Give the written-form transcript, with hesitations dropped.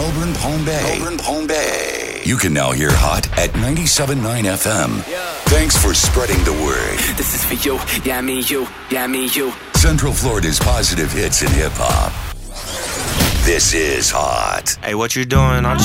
Melbourne, Palm Bay. You can now hear Hot at 97.9 FM. Thanks for spreading the word. This is for you, yeah, me, you, yeah, me, you. Central Florida's positive hits in hip-hop. This is Hot. Hey, what you doing? I'm